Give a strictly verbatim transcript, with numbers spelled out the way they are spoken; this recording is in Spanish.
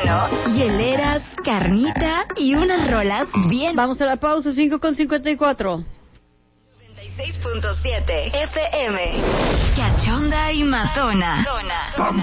temprano. Hieleras, carnita y unas rolas bien. Vamos a la pausa, cinco con cincuenta y cuatro. noventa y seis punto siete F M. Cachonda y Matona.